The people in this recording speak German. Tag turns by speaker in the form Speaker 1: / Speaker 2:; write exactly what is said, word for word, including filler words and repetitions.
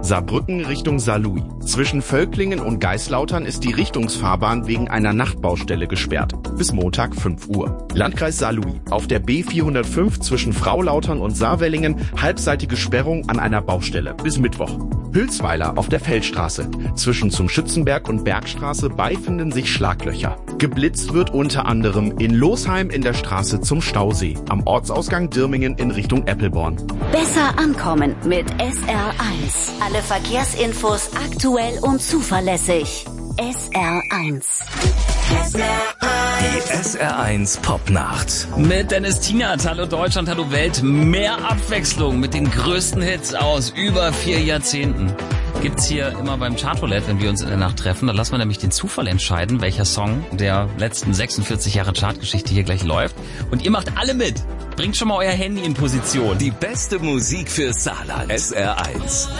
Speaker 1: Saarbrücken Richtung Saarlouis. Zwischen Völklingen und Geislautern ist die Richtungsfahrbahn wegen einer Nachtbaustelle gesperrt. Bis Montag fünf Uhr. Landkreis Saarlouis. Auf der B vierhundertfünf zwischen Fraulautern und Saarwellingen halbseitige Sperrung an einer Baustelle. Bis Mittwoch. Hülsweiler auf der Feldstraße. Zwischen zum Schützenberg und Bergstraße befinden sich Schlaglöcher. Geblitzt wird unter anderem in Losheim in der Straße zum Stausee. Am Ortsausgang Dirmingen in Richtung Eppelborn.
Speaker 2: Besser ankommen mit S R eins. Alle Verkehrsinfos aktuell und zuverlässig. S R eins.
Speaker 3: Die S R eins Popnacht.
Speaker 4: Mit Dennis Tienert, hallo Deutschland, hallo Welt. Mehr Abwechslung mit den größten Hits aus über vier Jahrzehnten. Gibt's hier immer beim Chartroulette, wenn wir uns in der Nacht treffen. Da lassen wir nämlich den Zufall entscheiden, welcher Song der letzten sechsundvierzig Jahre Chartgeschichte hier gleich läuft. Und ihr macht alle mit. Bringt schon mal euer Handy in Position.
Speaker 3: Die beste Musik für Saarland. S R eins.